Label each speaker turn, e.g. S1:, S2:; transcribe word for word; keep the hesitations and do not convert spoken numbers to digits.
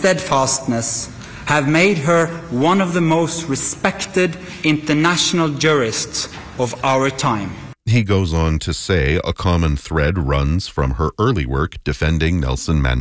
S1: steadfastness have made her one of the most respected international jurists of our time.
S2: He goes on to say a common thread runs from her early work defending Nelson Mandela